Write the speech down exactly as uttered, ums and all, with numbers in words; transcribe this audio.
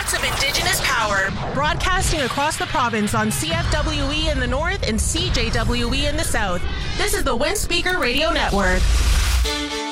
Lots of Indigenous power. Broadcasting across the province on C F W E in the north and C J W E in the south. This is the Windspeaker Radio Network.